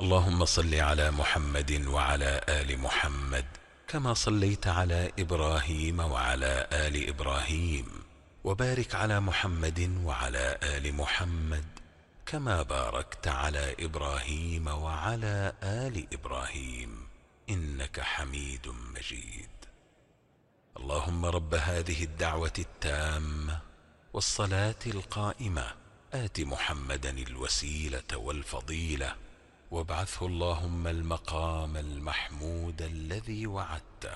اللهم صل على محمد وعلى آل محمد كما صليت على إبراهيم وعلى آل إبراهيم وبارك على محمد وعلى آل محمد كما باركت على إبراهيم وعلى آل إبراهيم إنك حميد مجيد. اللهم رب هذه الدعوة التامة والصلاة القائمة آت محمدا الوسيلة والفضيلة وابعثه اللهم المقام المحمود الذي وعدته.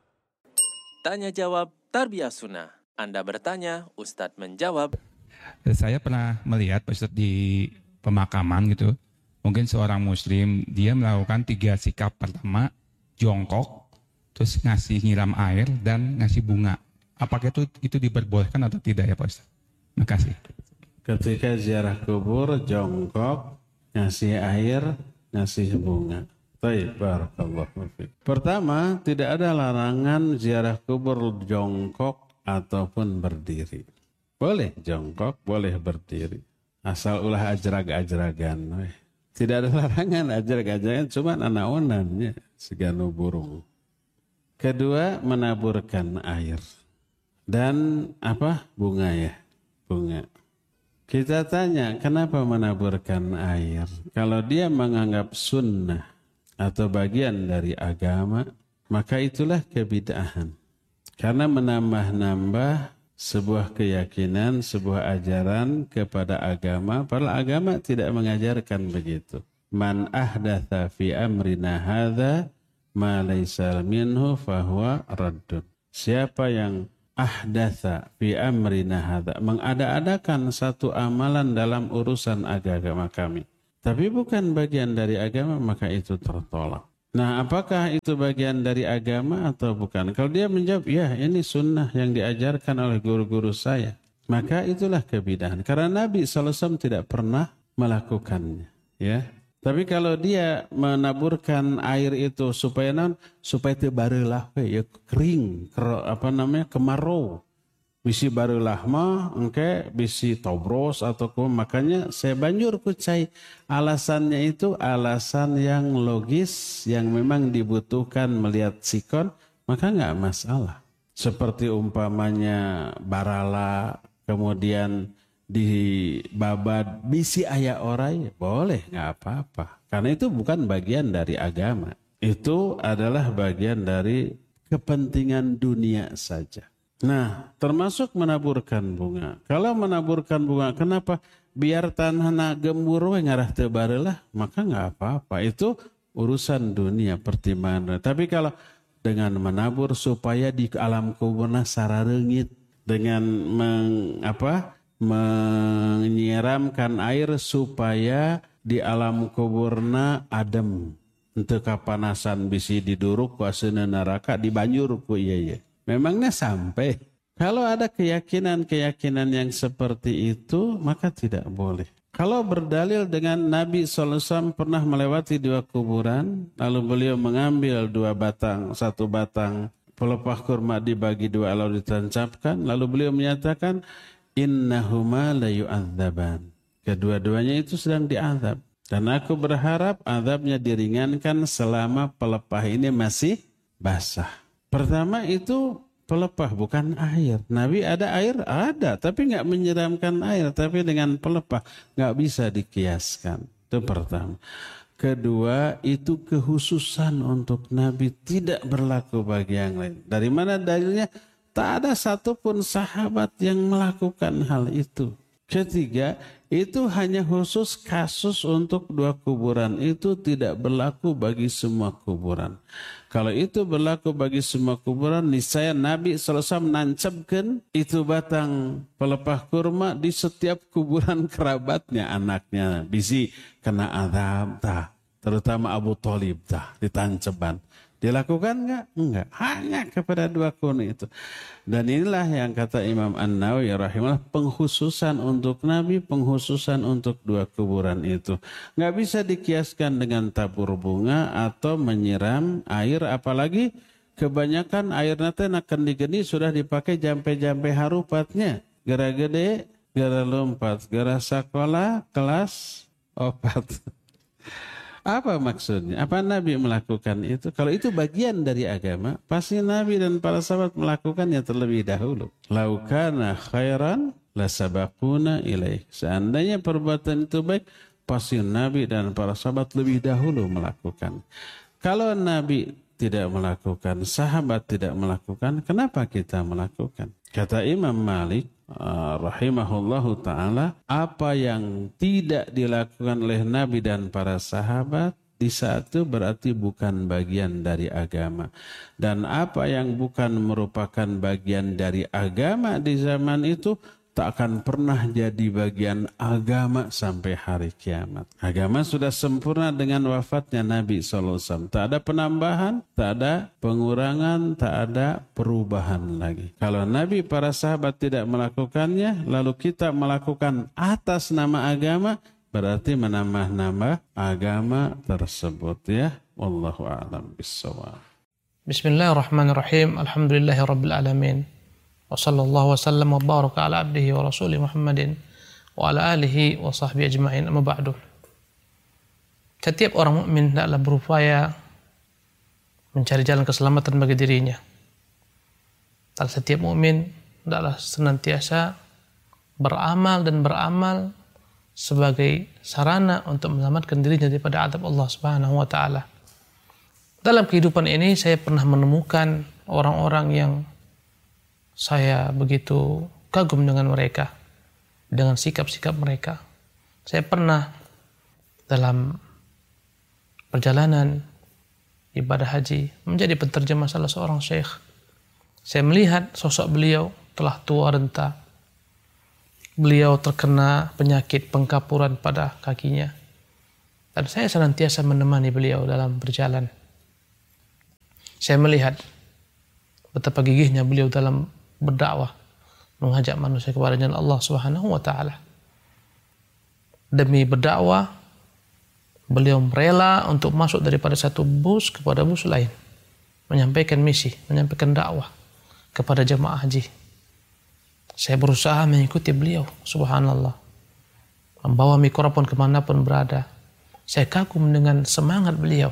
Tanya jawab Tarbiyah Sunnah. Anda bertanya, Ustadz menjawab. Saya pernah melihat Pak Ustadz di pemakaman gitu, mungkin seorang muslim dia melakukan 3 sikap. Pertama, jongkok, terus ngasih nyiram air dan ngasih bunga. Apakah itu diperbolehkan atau tidak ya Pak Ustadz? Makasih. Ketika ziarah kubur, jongkok, ngasih air, ngasih bunga. Baik, barakallahu fiik. Pertama, tidak ada larangan ziarah kubur jongkok ataupun berdiri. Boleh jongkok, boleh berdiri. Asal ulah ajrag-ajragan. Tidak ada larangan ajrag-ajragan, cuma anak-onannya seganu burung. Kedua, menaburkan air. Dan apa? Bunga ya. Bunga. Kita tanya, kenapa menaburkan air? Kalau dia menganggap sunnah atau bagian dari agama, maka itulah kebid'ahan. Karena menambah-nambah sebuah keyakinan, sebuah ajaran kepada agama, padahal agama tidak mengajarkan begitu. Man ahdatha fi amrina hadza ma laysa minhu fahuwa raddun. Siapa yang ahdatha fi amrina hadza, mengada-adakan satu amalan dalam urusan agama kami, tapi bukan bagian dari agama, maka itu tertolak. Nah, apakah itu bagian dari agama atau bukan? Kalau dia menjawab, ya ini sunnah yang diajarkan oleh guru-guru saya, maka itulah kebid'ahan. Karena Nabi SAW tidak pernah melakukannya. Ya. Tapi kalau dia menaburkan air itu supaya tebareulah ya kering, kemarau. Bisi bareulah mah engke bisi tobros atau makanya saya banjur kucai. Alasannya itu alasan yang logis yang memang dibutuhkan melihat sikon, maka enggak masalah. Seperti umpamanya barala kemudian di babad bisi aya orai, boleh, nggak apa-apa. Karena itu bukan bagian dari agama. Itu adalah bagian dari kepentingan dunia saja. Nah, termasuk menaburkan bunga. Kalau menaburkan bunga, kenapa? Biar tanahna gembur we ngarah teu bareulah, maka nggak apa-apa. Itu urusan dunia, pertimbangan. Tapi kalau dengan menabur supaya di alam kuburna sarareungit, dengan menyiramkan air supaya di alam kuburna adem, henteu kapanasan bisi diduruk ku aseuna neraka dibanjur ku ieu. Memangnya sampai. Kalau ada keyakinan-keyakinan yang seperti itu, maka tidak boleh. Kalau berdalil dengan Nabi SAW pernah melewati 2 kuburan, lalu beliau mengambil 2 batang, 1 batang pelepah kurma dibagi 2 lalu ditancapkan, lalu beliau menyatakan, innahuma la yu'adzaban. Kedua-duanya itu sedang diazab. Dan aku berharap azabnya diringankan selama pelepah ini masih basah. Pertama itu pelepah bukan air. Nabi ada air? Ada. Tapi nggak menyiramkan air. Tapi dengan pelepah. Nggak bisa dikiaskan. Itu pertama. Kedua itu kekhususan untuk Nabi. Tidak berlaku bagi yang lain. Dari mana dalilnya? Tak ada satupun sahabat yang melakukan hal itu. Ketiga, itu hanya khusus kasus untuk 2 kuburan. Itu tidak berlaku bagi semua kuburan. Kalau itu berlaku bagi semua kuburan, niscaya Nabi SAW menancapkan itu batang pelepah kurma di setiap kuburan kerabatnya, anaknya. Bisi kena azab, terutama Abu Thalib, ditanceban. Dilakukan enggak? Enggak. Hanya kepada 2 kurma itu. Dan inilah yang kata Imam An-Nawawi rahimahullah, pengkhususan untuk Nabi, pengkhususan untuk 2 kuburan itu. Enggak bisa dikiaskan dengan tabur bunga atau menyiram air, apalagi kebanyakan air nanti akan digeni sudah dipakai jampe-jampe harupatnya. Gara gede, gara lompat, gara sekolah kelas 4. Apa maksudnya? Apa Nabi melakukan itu? Kalau itu bagian dari agama, pasti Nabi dan para sahabat melakukannya terlebih dahulu. Lau kana khairan lasabaquna ilaih. Seandainya perbuatan itu baik, pasti Nabi dan para sahabat lebih dahulu melakukan. Kalau Nabi tidak melakukan, sahabat tidak melakukan, kenapa kita melakukan? Kata Imam Malik rahimahullahu ta'ala, apa yang tidak dilakukan oleh Nabi dan para sahabat di saat itu berarti bukan bagian dari agama. Dan apa yang bukan merupakan bagian dari agama di zaman itu tak akan pernah jadi bagian agama sampai hari kiamat. Agama sudah sempurna dengan wafatnya Nabi SAW. Tak ada penambahan, tak ada pengurangan, tak ada perubahan lagi. Kalau Nabi para sahabat tidak melakukannya, lalu kita melakukan atas nama agama, berarti menambah-nambah agama tersebut ya. Wallahu a'lam bishawab. Bismillahirrahmanirrahim. Alhamdulillahirabbil alamin. Wa sallallahu wa sallam wa baraka ala abdihi wa rasulih Muhammadin wa ala alihi wa sahbihi ajma'in. Amma ba'du. Setiap orang mukmin hendaklah berupaya mencari jalan keselamatan bagi dirinya. Dan setiap mukmin hendaklah senantiasa beramal dan beramal sebagai sarana untuk menyelamatkan dirinya daripada azab Allah Subhanahu wa taala. Dalam kehidupan ini saya pernah menemukan orang-orang yang saya begitu kagum dengan mereka, dengan sikap-sikap mereka. Saya pernah dalam perjalanan ibadah haji menjadi penterjemah salah seorang syekh. Saya melihat sosok beliau telah tua renta. Beliau terkena penyakit pengkapuran pada kakinya. Dan saya senantiasa menemani beliau dalam berjalan. Saya melihat betapa gigihnya beliau dalam berdakwah, mengajak manusia kepada jalan Allah Subhanahu wa taala. Demi berdakwah, beliau rela untuk masuk daripada satu bus kepada bus lain, menyampaikan misi, menyampaikan dakwah kepada jemaah haji. Saya berusaha mengikuti beliau, subhanallah, membawa mikrofon kemanapun berada. Saya kagum dengan semangat beliau.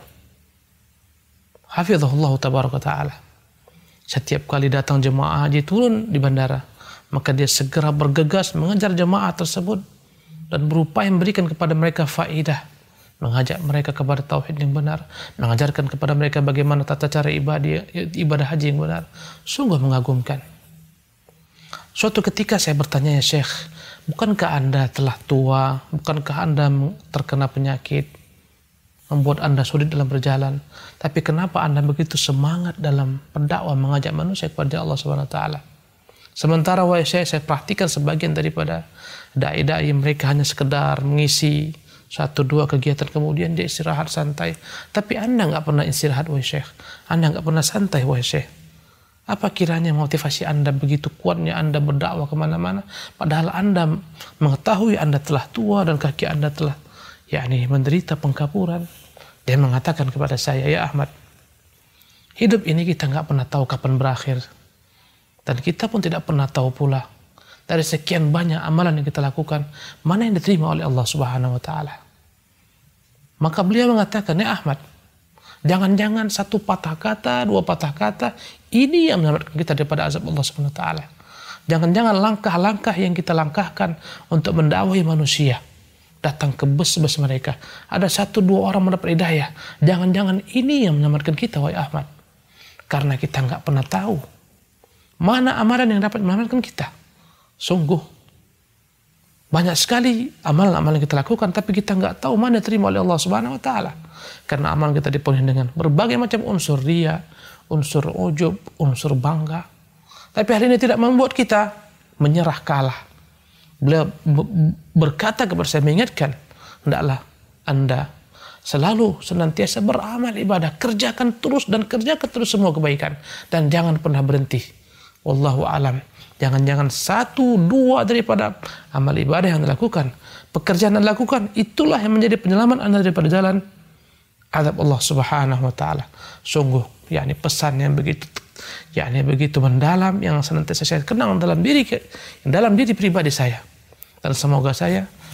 Hafizahullah tabaraka ta'ala. Setiap kali datang jemaah haji turun di bandara, maka dia segera bergegas mengejar jemaah tersebut dan berupaya memberikan kepada mereka faedah, mengajak mereka kepada tauhid yang benar, mengajarkan kepada mereka bagaimana tata cara ibadah haji yang benar. Sungguh mengagumkan. Suatu ketika saya bertanya, ya Syekh, bukankah Anda telah tua? Bukankah Anda terkena penyakit membuat Anda sulit dalam berjalan? Tapi kenapa Anda begitu semangat dalam berdakwah mengajak manusia kepada Allah Subhanahu wa taala? Sementara wahai saya perhatikan sebagian daripada dai-dai mereka hanya sekedar mengisi 1-2 kegiatan kemudian dia istirahat santai. Tapi Anda enggak pernah istirahat wahai Syekh. Anda enggak pernah santai wahai Syekh. Apa kiranya motivasi Anda begitu kuatnya Anda berdakwah kemana-mana, padahal Anda mengetahui Anda telah tua dan kaki Anda telah menderita pengkapuran. Dia mengatakan kepada saya, ya Ahmad, hidup ini kita nggak pernah tahu kapan berakhir, dan kita pun tidak pernah tahu pula dari sekian banyak amalan yang kita lakukan mana yang diterima oleh Allah Subhanahu Wa Taala. Maka beliau mengatakan, ya Ahmad, jangan-jangan 1 patah kata, 2 patah kata ini yang menyelamatkan kita daripada azab Allah Subhanahu Wa Taala. Jangan-jangan langkah-langkah yang kita langkahkan untuk mendakwahi manusia datang ke bus-bus mereka, ada 1-2 orang mendapat hidayah. Jangan-jangan ini yang menyelamatkan kita, wahai Ahmad. Karena kita nggak pernah tahu mana amalan yang dapat menyelamatkan kita. Sungguh banyak sekali amalan-amalan yang kita lakukan, tapi kita nggak tahu mana terima oleh Allah Subhanahu Wa Taala. Karena amalan kita dipenuhi dengan berbagai macam unsur riya, unsur ujub, unsur bangga. Tapi hal ini tidak membuat kita menyerah kalah. Beliau berkata kepada saya, mengingatkan, hendaklah Anda selalu senantiasa beramal ibadah, kerjakan terus semua kebaikan, dan jangan pernah berhenti. Wallahu alam. Jangan-jangan 1-2 daripada amal ibadah yang dilakukan, pekerjaan yang dilakukan, itulah yang menjadi penyelamat Anda daripada jalan azab Allah Subhanahu wa taala. Sungguh pesan yang begitu mendalam yang senantiasa saya kenang dalam diri pribadi saya. Dan semoga saya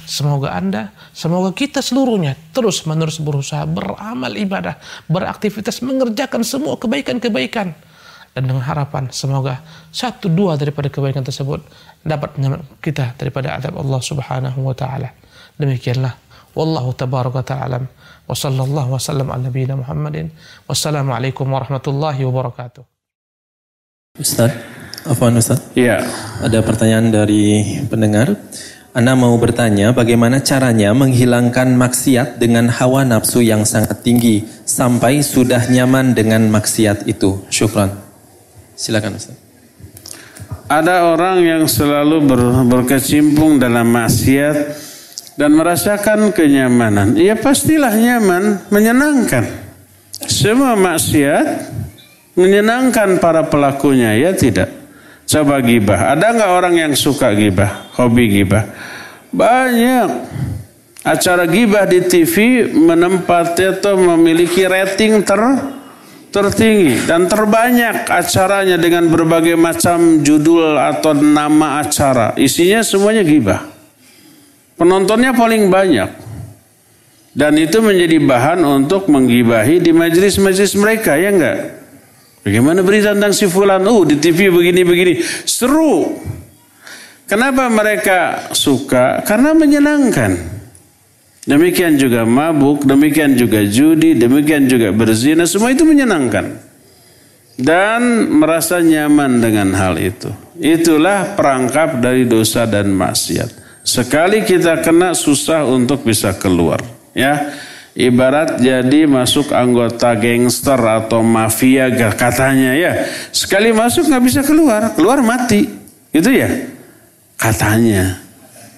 semoga Anda, semoga kita seluruhnya terus-menerus berusaha beramal ibadah, beraktivitas, mengerjakan semua kebaikan-kebaikan. Dan dengan harapan semoga 1-2 daripada kebaikan tersebut dapat menyelamatkan kita daripada azab Allah Subhanahu wa taala. Demikianlah, wallahu tabaraka ta'ala wa sallallahu wa sallam ala nabiyina Muhammadin. Wassalamualaikum warahmatullahi wabarakatuh. Ustaz, afwan Ustaz. Ya. Ada pertanyaan dari pendengar. Ana mau bertanya bagaimana caranya menghilangkan maksiat dengan hawa nafsu yang sangat tinggi sampai sudah nyaman dengan maksiat itu. Syukran. Silakan Ustaz. Ada orang yang selalu berkecimpung dalam maksiat dan merasakan kenyamanan. Ya pastilah nyaman, menyenangkan. Semua maksiat menyenangkan para pelakunya, ya tidak? Coba gibah. Ada nggak orang yang suka gibah, hobi gibah? Banyak. Acara gibah di TV menempati atau memiliki rating tertinggi dan terbanyak acaranya dengan berbagai macam judul atau nama acara. Isinya semuanya gibah. Penontonnya paling banyak. Dan itu menjadi bahan untuk menggibahi di majelis-majelis mereka, ya enggak? Bagaimana berita tentang si fulan? Di TV begini-begini. Seru. Kenapa mereka suka? Karena menyenangkan. Demikian juga mabuk, demikian juga judi, demikian juga berzina, semua itu menyenangkan. Dan merasa nyaman dengan hal itu. Itulah perangkap dari dosa dan maksiat. Sekali kita kena, susah untuk bisa keluar. Ya, ibarat jadi masuk anggota gangster atau mafia katanya ya. Sekali masuk nggak bisa keluar mati. Itu ya, katanya.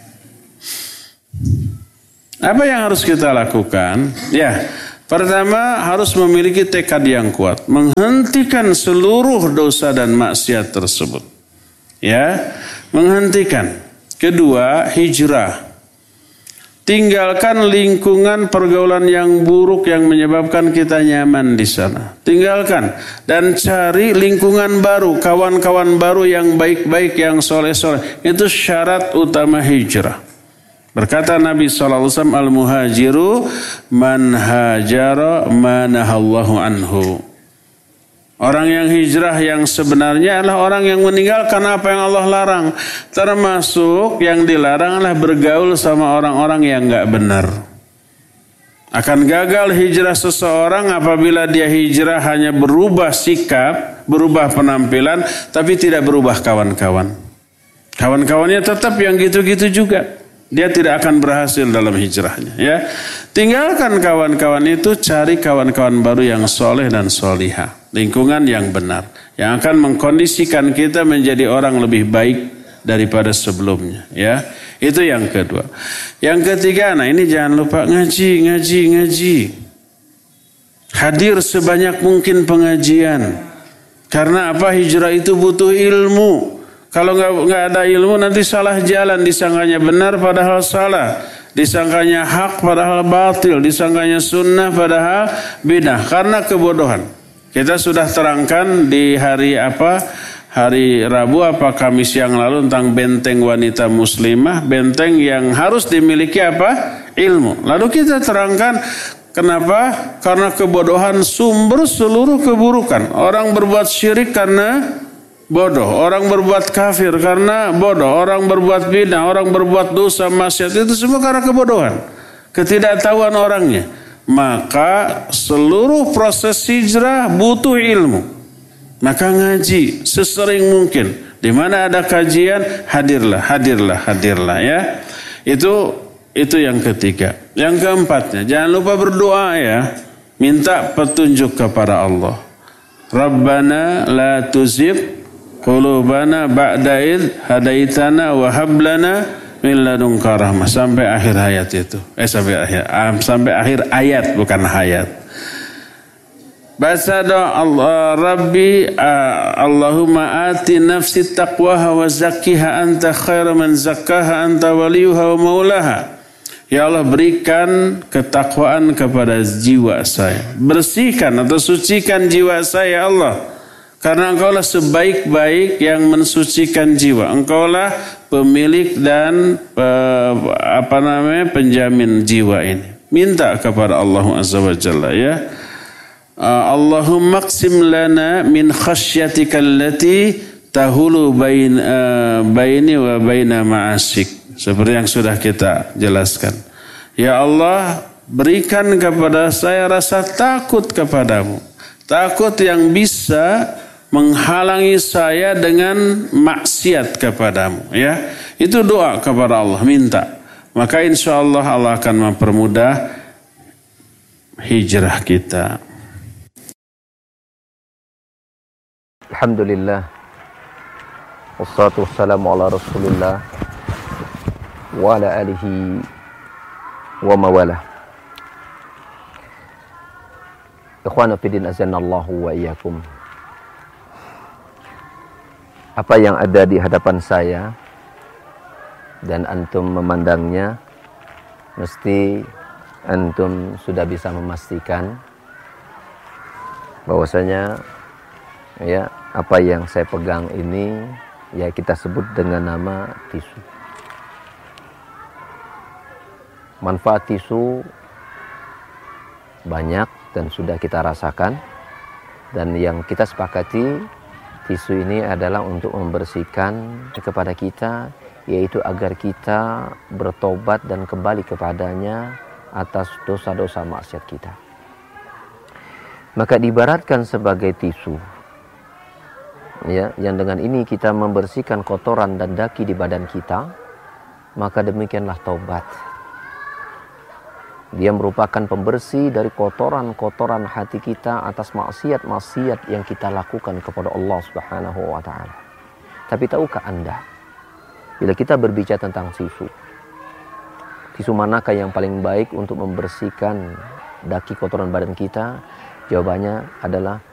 Apa yang harus kita lakukan? Ya, pertama harus memiliki tekad yang kuat, menghentikan seluruh dosa dan maksiat tersebut. Ya, menghentikan. Kedua, hijrah. Tinggalkan lingkungan pergaulan yang buruk yang menyebabkan kita nyaman di sana. Tinggalkan dan cari lingkungan baru, kawan-kawan baru yang baik-baik, yang soleh-soleh. Itu syarat utama hijrah. Berkata Nabi SAW, al-muhajiru man hajara manahallahu anhu. Orang yang hijrah yang sebenarnya adalah orang yang meninggalkan apa yang Allah larang. Termasuk yang dilarang adalah bergaul sama orang-orang yang gak benar. Akan gagal hijrah seseorang apabila dia hijrah hanya berubah sikap, berubah penampilan, tapi tidak berubah kawan-kawan. Kawan-kawannya tetap yang gitu-gitu juga. Dia tidak akan berhasil dalam hijrahnya. Ya, tinggalkan kawan-kawan itu, cari kawan-kawan baru yang soleh dan solihah, lingkungan yang benar, yang akan mengkondisikan kita menjadi orang lebih baik daripada sebelumnya. Ya, itu yang kedua. Yang ketiga, nah ini jangan lupa ngaji. Hadir sebanyak mungkin pengajian. Karena apa? Hijrah itu butuh ilmu. Kalau nggak ada ilmu nanti salah jalan, disangkanya benar padahal salah, disangkanya hak padahal batil, disangkanya sunnah padahal bidah karena kebodohan. Kita sudah terangkan di hari Rabu Kamis yang lalu tentang benteng wanita muslimah, benteng yang harus dimiliki ilmu. Lalu kita terangkan kenapa? Karena kebodohan sumber seluruh keburukan. Orang berbuat syirik karena bodoh, orang berbuat kafir karena bodoh, orang berbuat bidah, orang berbuat dosa maksiat, itu semua karena kebodohan, ketidaktahuan orangnya. Maka seluruh proses hijrah butuh ilmu. Maka ngaji sesering mungkin. Di mana ada kajian, hadirlah ya. Itu yang ketiga. Yang keempatnya, jangan lupa berdoa ya. Minta petunjuk kepada Allah. Rabbana la tuzigh qulubana ba'da id hadaitana wa hab lana min ladunka rahmah, sampai akhir ayat itu. Sampai akhir ayat, bukan hayat. Baca doa Allah, Rabbi Allahumma ati nafsi taqwaha wa zakkiha anta khairu man zakkaha anta waliyuha wa maulaha. Ya Allah, berikan ketakwaan kepada jiwa saya. Bersihkan atau sucikan jiwa saya Allah. Karena engkaulah sebaik-baik yang mensucikan jiwa. Engkaulah pemilik dan penjamin jiwa ini. Minta kepada Allah Azza wa Jalla ya. Allahumma qsim lana min khasyatika allati tahulu baini wa baina ma'asik. Seperti yang sudah kita jelaskan. Ya Allah, berikan kepada saya rasa takut kepadamu. Takut yang bisa menghalangi saya dengan maksiat kepadamu. Ya, itu doa kepada Allah, minta. Maka insya Allah Allah akan mempermudah hijrah kita. Alhamdulillah. Wassalatu wassalamu ala Rasulillah wa ala alihi wa mawalah. Ikhwana fiddin azanallahu wa iyyakum. Apa yang ada di hadapan saya dan antum memandangnya, mesti antum sudah bisa memastikan bahwasanya ya, apa yang saya pegang ini ya kita sebut dengan nama tisu. Manfaat tisu banyak dan sudah kita rasakan, dan yang kita sepakati tisu ini adalah untuk membersihkan kepada kita, yaitu agar kita bertobat dan kembali kepadanya atas dosa-dosa maksiat kita. Maka diibaratkan sebagai tisu, ya, yang dengan ini kita membersihkan kotoran dan daki di badan kita, maka demikianlah taubat. Dia merupakan pembersih dari kotoran-kotoran hati kita atas maksiat-maksiat yang kita lakukan kepada Allah Subhanahu wa Ta'ala. Tapi tahukah Anda, bila kita berbicara tentang tisu manakah yang paling baik untuk membersihkan daki kotoran badan kita? Jawabannya adalah